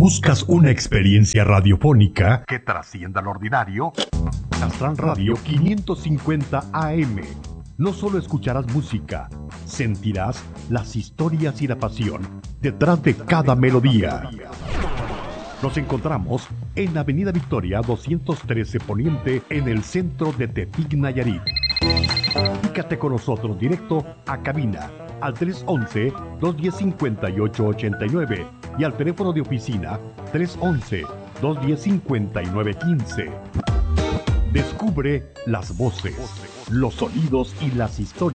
¿Buscas una experiencia radiofónica que trascienda lo ordinario? Astral Radio 550 AM. No solo escucharás música, sentirás las historias y la pasión detrás de cada melodía. Nos encontramos en Avenida Victoria 213 Poniente, en el centro de Tepic, Nayarit. Comunícate con nosotros directo a cabina al 311-210-5889 y al teléfono de oficina 311-210-5915. Descubre las voces, los sonidos y las historias